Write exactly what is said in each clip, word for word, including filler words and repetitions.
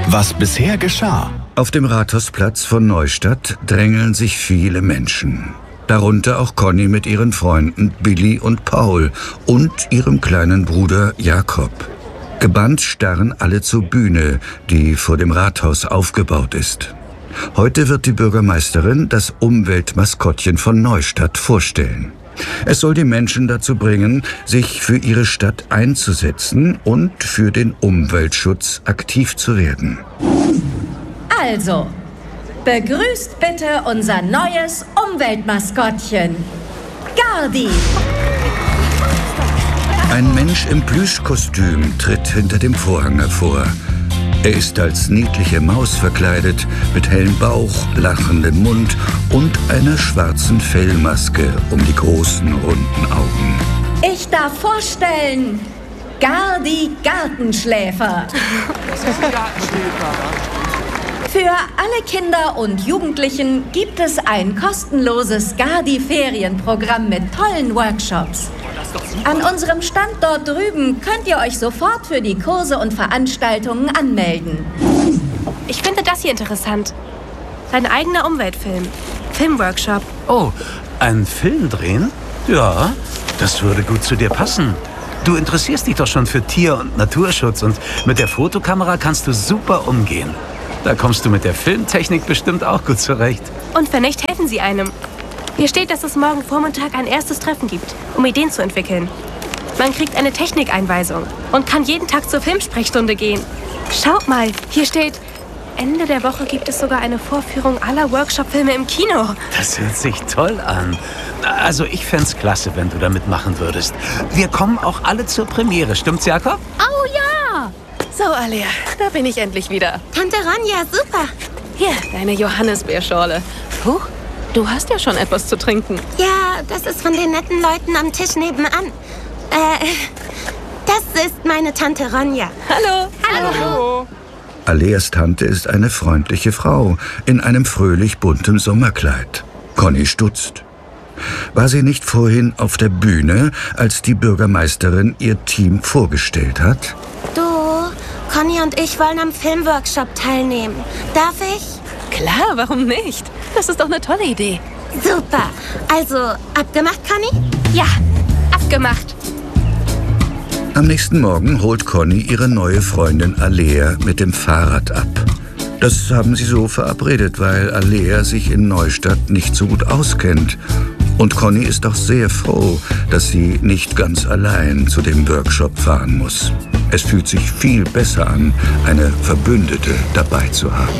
Was bisher geschah. Auf dem Rathausplatz von Neustadt drängeln sich viele Menschen. Darunter auch Conny mit ihren Freunden Billy und Paul und ihrem kleinen Bruder Jakob. Gebannt starren alle zur Bühne, die vor dem Rathaus aufgebaut ist. Heute wird die Bürgermeisterin das Umweltmaskottchen von Neustadt vorstellen. Es soll die Menschen dazu bringen, sich für ihre Stadt einzusetzen und für den Umweltschutz aktiv zu werden. Also, begrüßt bitte unser neues Umweltmaskottchen, Gardi. Ein Mensch im Plüschkostüm tritt hinter dem Vorhang hervor. Er ist als niedliche Maus verkleidet, mit hellem Bauch, lachendem Mund und einer schwarzen Fellmaske um die großen, runden Augen. Ich darf vorstellen, Gardi Gartenschläfer. Für alle Kinder und Jugendlichen gibt es ein kostenloses Gardi-Ferienprogramm mit tollen Workshops. An unserem Stand dort drüben könnt ihr euch sofort für die Kurse und Veranstaltungen anmelden. Ich finde das hier interessant. Dein eigener Umweltfilm. Filmworkshop. Oh, einen Film drehen? Ja, das würde gut zu dir passen. Du interessierst dich doch schon für Tier- und Naturschutz und mit der Fotokamera kannst du super umgehen. Da kommst du mit der Filmtechnik bestimmt auch gut zurecht. Und wenn nicht, helfen Sie einem. Hier steht, dass es morgen Vormittag ein erstes Treffen gibt, um Ideen zu entwickeln. Man kriegt eine Technikeinweisung und kann jeden Tag zur Filmsprechstunde gehen. Schaut mal, hier steht, Ende der Woche gibt es sogar eine Vorführung aller Workshop-Filme im Kino. Das hört sich toll an. Also ich fänd's klasse, wenn du da mitmachen würdest. Wir kommen auch alle zur Premiere, stimmt's, Jakob? Oh ja! So, Alia, da bin ich endlich wieder. Tante Ronja, super. Hier, deine Johannisbeerschorle. Huch, du hast ja schon etwas zu trinken. Ja, das ist von den netten Leuten am Tisch nebenan. Äh, das ist meine Tante Ronja. Hallo. Hallo. Hallo. Aleas Tante ist eine freundliche Frau in einem fröhlich bunten Sommerkleid. Conny stutzt. War sie nicht vorhin auf der Bühne, als die Bürgermeisterin ihr Team vorgestellt hat? Du, Conny und ich wollen am Filmworkshop teilnehmen. Darf ich? Klar, warum nicht? Das ist doch eine tolle Idee. Super. Also, abgemacht, Conny? Ja, abgemacht. Am nächsten Morgen holt Conny ihre neue Freundin Alea mit dem Fahrrad ab. Das haben sie so verabredet, weil Alea sich in Neustadt nicht so gut auskennt. Und Conny ist auch sehr froh, dass sie nicht ganz allein zu dem Workshop fahren muss. Es fühlt sich viel besser an, eine Verbündete dabei zu haben.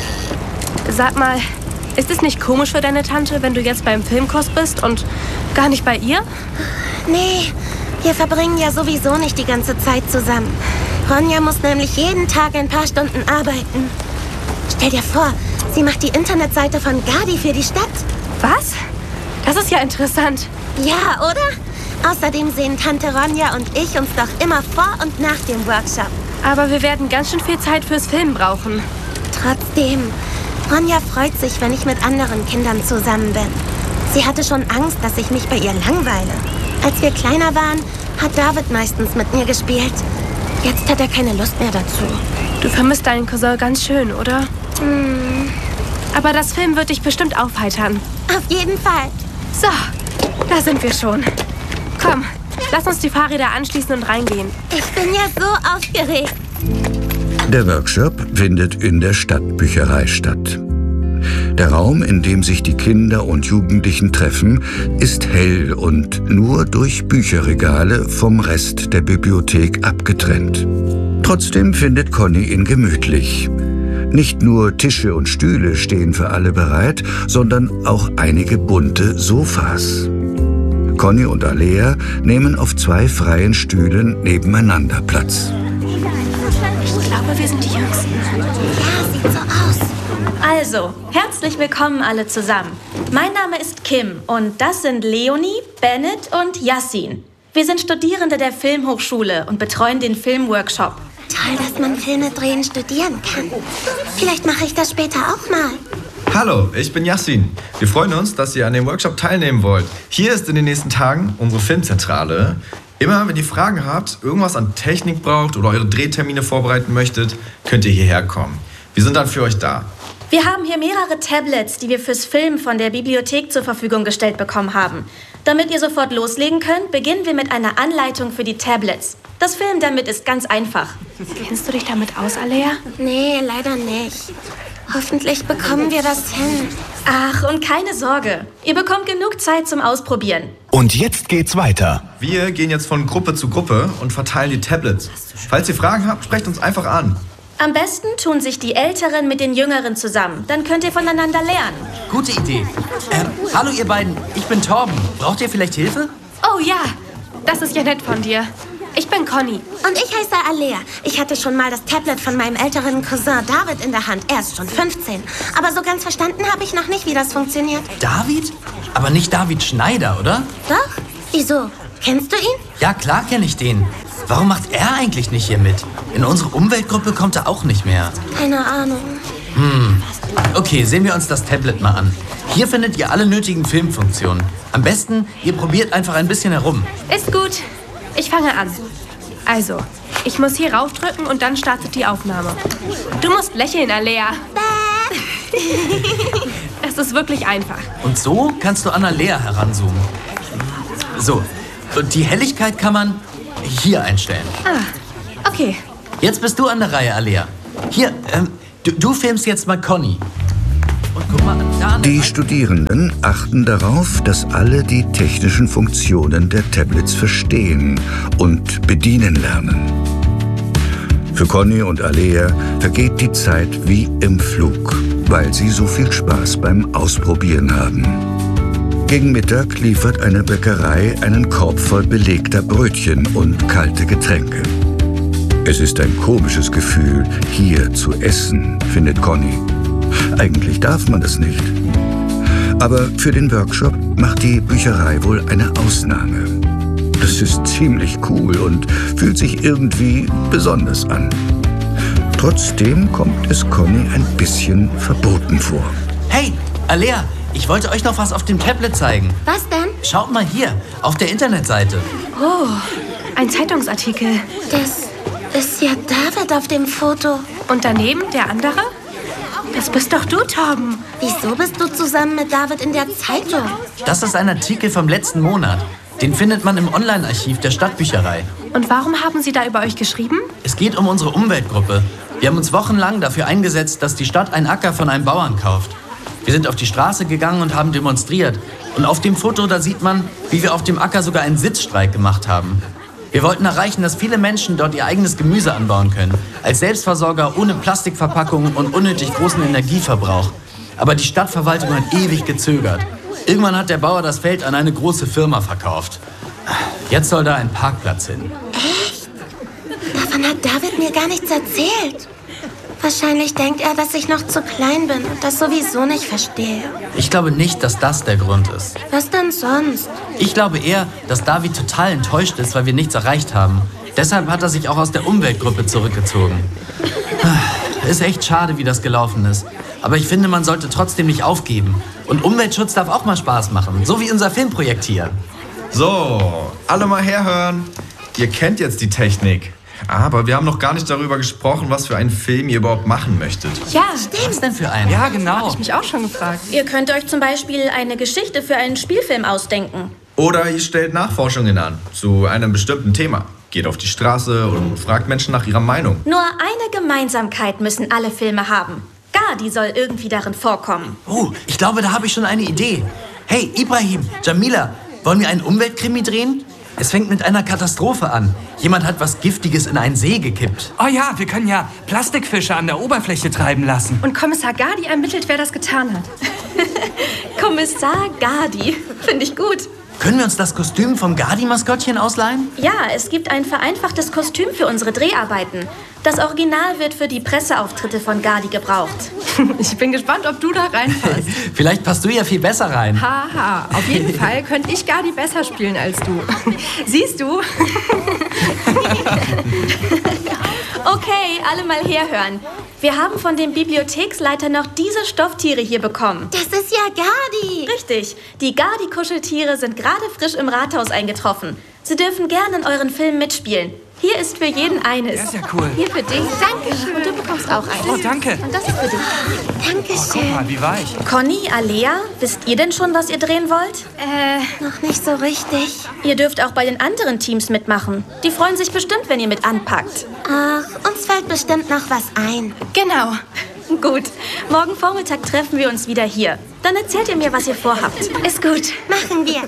Sag mal, ist es nicht komisch für deine Tante, wenn du jetzt beim Filmkurs bist und gar nicht bei ihr? Nee, wir verbringen ja sowieso nicht die ganze Zeit zusammen. Ronja muss nämlich jeden Tag ein paar Stunden arbeiten. Stell dir vor, sie macht die Internetseite von Gardi für die Stadt. Was? Das ist ja interessant. Ja, oder? Außerdem sehen Tante Ronja und ich uns doch immer vor und nach dem Workshop. Aber wir werden ganz schön viel Zeit fürs Filmen brauchen. Trotzdem, Ronja freut sich, wenn ich mit anderen Kindern zusammen bin. Sie hatte schon Angst, dass ich mich bei ihr langweile. Als wir kleiner waren, hat David meistens mit mir gespielt. Jetzt hat er keine Lust mehr dazu. Du vermisst deinen Cousin ganz schön, oder? Hm. Aber das Film wird dich bestimmt aufheitern. Auf jeden Fall. So, da sind wir schon. Komm, lass uns die Fahrräder anschließen und reingehen. Ich bin ja so aufgeregt. Der Workshop findet in der Stadtbücherei statt. Der Raum, in dem sich die Kinder und Jugendlichen treffen, ist hell und nur durch Bücherregale vom Rest der Bibliothek abgetrennt. Trotzdem findet Conny ihn gemütlich. Nicht nur Tische und Stühle stehen für alle bereit, sondern auch einige bunte Sofas. Conny und Alea nehmen auf zwei freien Stühlen nebeneinander Platz. Ich glaube, wir sind die Jüngsten. Ja, sieht so aus. Also, herzlich willkommen alle zusammen. Mein Name ist Kim und das sind Leonie, Bennett und Yassin. Wir sind Studierende der Filmhochschule und betreuen den Filmworkshop. Toll, dass man Filme drehen studieren kann. Vielleicht mache ich das später auch mal. Hallo, ich bin Yassin. Wir freuen uns, dass ihr an dem Workshop teilnehmen wollt. Hier ist in den nächsten Tagen unsere Filmzentrale. Immer, wenn ihr Fragen habt, irgendwas an Technik braucht oder eure Drehtermine vorbereiten möchtet, könnt ihr hierher kommen. Wir sind dann für euch da. Wir haben hier mehrere Tablets, die wir fürs Filmen von der Bibliothek zur Verfügung gestellt bekommen haben. Damit ihr sofort loslegen könnt, beginnen wir mit einer Anleitung für die Tablets. Das Filmen damit ist ganz einfach. Kennst du dich damit aus, Alea? Nee, leider nicht. Hoffentlich bekommen wir das hin. Ach, und keine Sorge. Ihr bekommt genug Zeit zum Ausprobieren. Und jetzt geht's weiter. Wir gehen jetzt von Gruppe zu Gruppe und verteilen die Tablets. Falls ihr Fragen habt, sprecht uns einfach an. Am besten tun sich die Älteren mit den Jüngeren zusammen. Dann könnt ihr voneinander lernen. Gute Idee. Ähm, hallo ihr beiden, ich bin Torben. Braucht ihr vielleicht Hilfe? Oh ja, das ist ja nett von dir. Ich bin Conny. Und ich heiße Alea. Ich hatte schon mal das Tablet von meinem älteren Cousin David in der Hand. Er ist schon fünfzehn. Aber so ganz verstanden habe ich noch nicht, wie das funktioniert. David? Aber nicht David Schneider, oder? Doch? Wieso? Kennst du ihn? Ja, klar kenne ich den. Warum macht er eigentlich nicht hier mit? In unsere Umweltgruppe kommt er auch nicht mehr. Keine Ahnung. Hm. Okay, sehen wir uns das Tablet mal an. Hier findet ihr alle nötigen Filmfunktionen. Am besten, ihr probiert einfach ein bisschen herum. Ist gut. Ich fange an. Also, ich muss hier raufdrücken und dann startet die Aufnahme. Du musst lächeln, Alea. Es ist wirklich einfach. Und so kannst du an Alea heranzoomen. So, und die Helligkeit kann man hier einstellen. Ah, okay. Jetzt bist du an der Reihe, Alea. Hier, ähm, du, du filmst jetzt mal Conny. Und guck mal, da an der Die Seite. Studierenden achten darauf, dass alle die technischen Funktionen der Tablets verstehen und bedienen lernen. Für Conny und Alea vergeht die Zeit wie im Flug, weil sie so viel Spaß beim Ausprobieren haben. Gegen Mittag liefert eine Bäckerei einen Korb voll belegter Brötchen und kalte Getränke. Es ist ein komisches Gefühl, hier zu essen, findet Conny. Eigentlich darf man das nicht. Aber für den Workshop macht die Bücherei wohl eine Ausnahme. Das ist ziemlich cool und fühlt sich irgendwie besonders an. Trotzdem kommt es Conny ein bisschen verboten vor. Hey, Alea, ich wollte euch noch was auf dem Tablet zeigen. Was denn? Schaut mal hier, auf der Internetseite. Oh, ein Zeitungsartikel. Das ist ja David auf dem Foto. Und daneben der andere? Das bist doch du, Torben. Wieso bist du zusammen mit David in der Zeitung? Das ist ein Artikel vom letzten Monat. Den findet man im Online-Archiv der Stadtbücherei. Und warum haben sie da über euch geschrieben? Es geht um unsere Umweltgruppe. Wir haben uns wochenlang dafür eingesetzt, dass die Stadt einen Acker von einem Bauern kauft. Wir sind auf die Straße gegangen und haben demonstriert. Und auf dem Foto, da sieht man, wie wir auf dem Acker sogar einen Sitzstreik gemacht haben. Wir wollten erreichen, dass viele Menschen dort ihr eigenes Gemüse anbauen können. Als Selbstversorger ohne Plastikverpackungen und unnötig großen Energieverbrauch. Aber die Stadtverwaltung hat ewig gezögert. Irgendwann hat der Bauer das Feld an eine große Firma verkauft. Jetzt soll da ein Parkplatz hin. Echt? Davon hat David mir gar nichts erzählt. Wahrscheinlich denkt er, dass ich noch zu klein bin und das sowieso nicht verstehe. Ich glaube nicht, dass das der Grund ist. Was denn sonst? Ich glaube eher, dass David total enttäuscht ist, weil wir nichts erreicht haben. Deshalb hat er sich auch aus der Umweltgruppe zurückgezogen. Ist echt schade, wie das gelaufen ist. Aber ich finde, man sollte trotzdem nicht aufgeben. Und Umweltschutz darf auch mal Spaß machen. So wie unser Filmprojekt hier. So, alle mal herhören. Ihr kennt jetzt die Technik. Aber wir haben noch gar nicht darüber gesprochen, was für einen Film ihr überhaupt machen möchtet. Ja, Was denn für einen? Ja, genau. hab ich mich auch schon gefragt. Ihr könnt euch zum Beispiel eine Geschichte für einen Spielfilm ausdenken. Oder ihr stellt Nachforschungen an zu einem bestimmten Thema. Geht auf die Straße und fragt Menschen nach ihrer Meinung. Nur eine Gemeinsamkeit müssen alle Filme haben. Gardi soll irgendwie darin vorkommen. Oh, ich glaube, da habe ich schon eine Idee. Hey, Ibrahim, Jamila, wollen wir einen Umweltkrimi drehen? Es fängt mit einer Katastrophe an. Jemand hat was Giftiges in einen See gekippt. Oh ja, wir können ja Plastikfische an der Oberfläche treiben lassen. Und Kommissar Gardi ermittelt, wer das getan hat. Kommissar Gardi. Finde ich gut. Können wir uns das Kostüm vom Gardi-Maskottchen ausleihen? Ja, es gibt ein vereinfachtes Kostüm für unsere Dreharbeiten. Das Original wird für die Presseauftritte von Gardi gebraucht. Ich bin gespannt, ob du da reinpasst. Vielleicht passt du ja viel besser rein. Haha, auf jeden Fall könnte ich Gardi besser spielen als du. Siehst du? Okay, alle mal herhören. Wir haben von dem Bibliotheksleiter noch diese Stofftiere hier bekommen. Das ist ja Gardi. Richtig, die Gardi-Kuscheltiere sind gerade frisch im Rathaus eingetroffen. Sie dürfen gerne in euren Filmen mitspielen. Hier ist für jeden eines. Das ist ja cool. Hier für dich. Danke. Und du bekommst auch eines. Oh, danke. Und das ist für dich. Dankeschön. Oh, guck mal, wie weich. Conny, Alea, wisst ihr denn schon, was ihr drehen wollt? Äh, noch nicht so richtig. Ihr dürft auch bei den anderen Teams mitmachen. Die freuen sich bestimmt, wenn ihr mit anpackt. Ach, uns fällt bestimmt noch was ein. Genau. Gut. Morgen Vormittag treffen wir uns wieder hier. Dann erzählt ihr mir, was ihr vorhabt. Ist gut. Machen wir.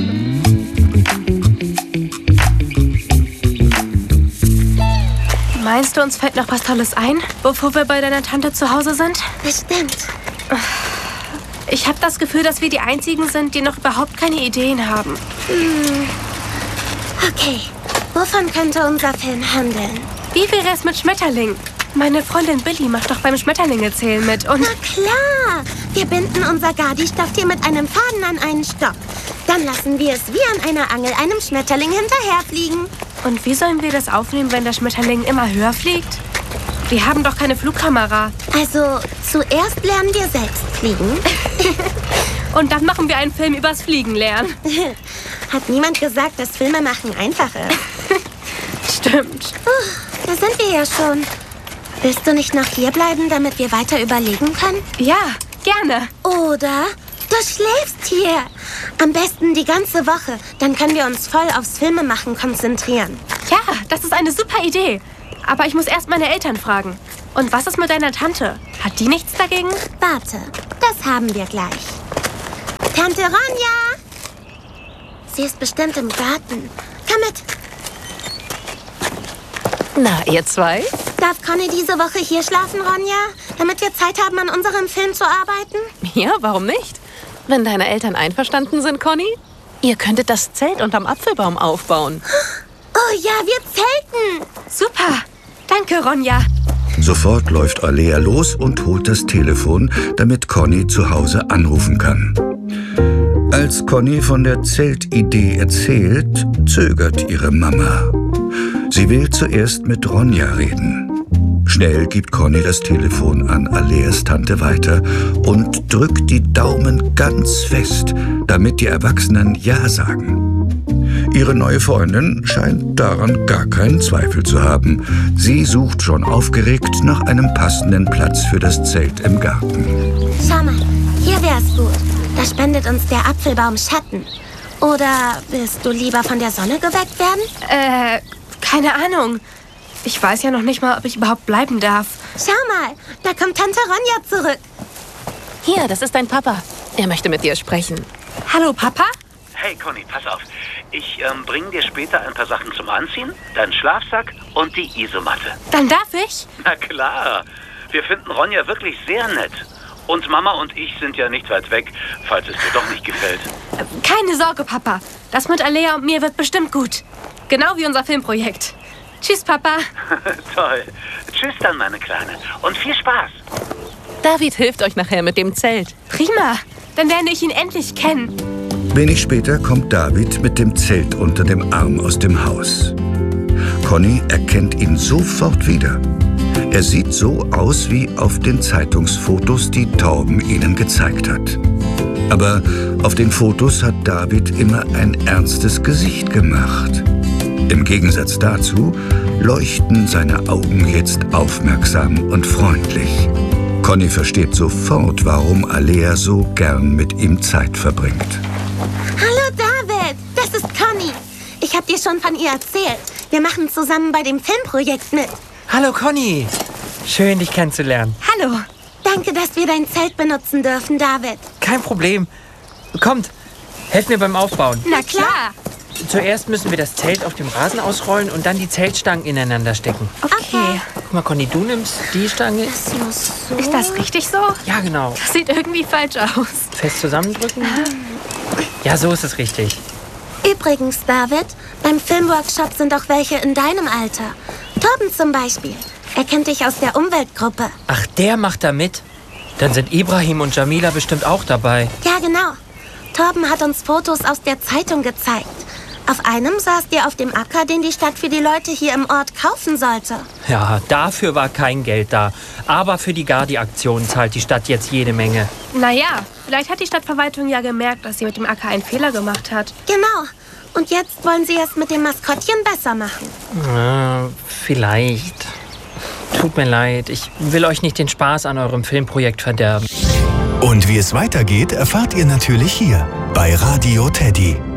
Meinst du, uns fällt noch was Tolles ein, bevor wir bei deiner Tante zu Hause sind? Bestimmt. Ich habe das Gefühl, dass wir die Einzigen sind, die noch überhaupt keine Ideen haben. Hm. Okay, wovon könnte unser Film handeln? Wie wäre es mit Schmetterling? Meine Freundin Billy macht doch beim Schmetterlinge-Zählen mit und... Na klar! Wir binden unser Gardi-Stofftier mit einem Faden an einen Stock. Dann lassen wir es wie an einer Angel einem Schmetterling hinterherfliegen. Und wie sollen wir das aufnehmen, wenn der Schmetterling immer höher fliegt? Wir haben doch keine Flugkamera. Also, zuerst lernen wir selbst fliegen. Und dann machen wir einen Film übers Fliegen lernen. Hat niemand gesagt, dass Filme machen einfach ist? Stimmt. Oh, da sind wir ja schon. Willst du nicht noch hier bleiben, damit wir weiter überlegen können? Ja, gerne. Oder du schläfst hier. Am besten die ganze Woche. Dann können wir uns voll aufs Filmemachen konzentrieren. Ja, das ist eine super Idee. Aber ich muss erst meine Eltern fragen. Und was ist mit deiner Tante? Hat die nichts dagegen? Warte, das haben wir gleich. Tante Ronja! Sie ist bestimmt im Garten. Komm mit. Na, ihr zwei? Darf Conny diese Woche hier schlafen, Ronja? Damit wir Zeit haben, an unserem Film zu arbeiten? Ja, warum nicht? Wenn deine Eltern einverstanden sind, Conny? Ihr könntet das Zelt unterm Apfelbaum aufbauen. Oh ja, wir zelten! Super! Danke, Ronja. Sofort läuft Alea los und holt das Telefon, damit Conny zu Hause anrufen kann. Als Conny von der Zeltidee erzählt, zögert ihre Mama. Sie will zuerst mit Ronja reden. Schnell gibt Conny das Telefon an Aleas Tante weiter und drückt die Daumen ganz fest, damit die Erwachsenen Ja sagen. Ihre neue Freundin scheint daran gar keinen Zweifel zu haben. Sie sucht schon aufgeregt nach einem passenden Platz für das Zelt im Garten. Schau mal, hier wär's gut. Da spendet uns der Apfelbaum Schatten. Oder willst du lieber von der Sonne geweckt werden? Äh, keine Ahnung. Ich weiß ja noch nicht mal, ob ich überhaupt bleiben darf. Schau mal, da kommt Tante Ronja zurück. Hier, das ist dein Papa. Er möchte mit dir sprechen. Hallo, Papa? Hey, Conny, pass auf. Ich ähm, bringe dir später ein paar Sachen zum Anziehen, deinen Schlafsack und die Isomatte. Dann darf ich? Na klar. Wir finden Ronja wirklich sehr nett. Und Mama und ich sind ja nicht weit weg, falls es dir doch nicht gefällt. Keine Sorge, Papa. Das mit Alea und mir wird bestimmt gut. Genau wie unser Filmprojekt. Tschüss, Papa. Toll. Tschüss dann, meine Kleine. Und viel Spaß. David hilft euch nachher mit dem Zelt. Prima. Dann lerne ich ihn endlich kennen. Wenig später kommt David mit dem Zelt unter dem Arm aus dem Haus. Conny erkennt ihn sofort wieder. Er sieht so aus wie auf den Zeitungsfotos, die Torben ihnen gezeigt hat. Aber auf den Fotos hat David immer ein ernstes Gesicht gemacht. Im Gegensatz dazu leuchten seine Augen jetzt aufmerksam und freundlich. Conny versteht sofort, warum Alea so gern mit ihm Zeit verbringt. Hallo David, das ist Conny. Ich habe dir schon von ihr erzählt. Wir machen zusammen bei dem Filmprojekt mit. Hallo Conny, schön dich kennenzulernen. Hallo. Danke, dass wir dein Zelt benutzen dürfen, David. Kein Problem. Kommt, helft mir beim Aufbauen. Na klar. Zuerst müssen wir das Zelt auf dem Rasen ausrollen und dann die Zeltstangen ineinander stecken. Okay. Guck mal, Conny, du nimmst die Stange. Das muss so. Ist das richtig so? Ja, genau. Das sieht irgendwie falsch aus. Fest zusammendrücken. Ja, so ist es richtig. Übrigens, David, beim Filmworkshop sind auch welche in deinem Alter. Torben zum Beispiel. Er kennt dich aus der Umweltgruppe. Ach, der macht da mit? Dann sind Ibrahim und Jamila bestimmt auch dabei. Ja, genau. Torben hat uns Fotos aus der Zeitung gezeigt. Auf einem saßt ihr auf dem Acker, den die Stadt für die Leute hier im Ort kaufen sollte. Ja, dafür war kein Geld da. Aber für die Gardi-Aktion zahlt die Stadt jetzt jede Menge. Naja, vielleicht hat die Stadtverwaltung ja gemerkt, dass sie mit dem Acker einen Fehler gemacht hat. Genau. Und jetzt wollen Sie es mit dem Maskottchen besser machen. Äh, vielleicht. Tut mir leid, ich will euch nicht den Spaß an eurem Filmprojekt verderben. Und wie es weitergeht, erfahrt ihr natürlich hier bei Radio Teddy.